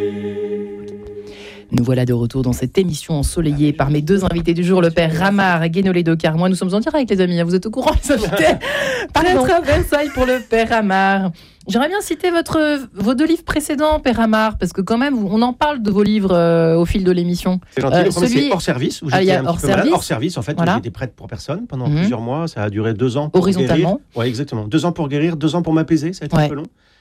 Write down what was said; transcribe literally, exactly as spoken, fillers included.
Nous voilà de retour dans cette émission ensoleillée par mes deux invités du jour, le père Ramar et Guénolé de Carmois. Nous sommes en direct, les amis, vous êtes au courant, les invités. Prêtre à Versailles pour le père Ramar. J'aimerais bien citer votre, vos deux livres précédents, père Ramar, parce que quand même, on en parle de vos livres euh, au fil de l'émission. C'est gentil, Euh, le premier, celui- c'est hors service, où Ah, il y j'étais a un hors petit peu malade. service. Hors service, en fait, Voilà. où j'étais prêtre pour personne pendant Mhm. plusieurs mois. Ça a duré deux ans pour Horizontalement. guérir. Ouais, exactement. Deux ans pour guérir, deux ans pour m'apaiser, ça a été Ouais. un peu long.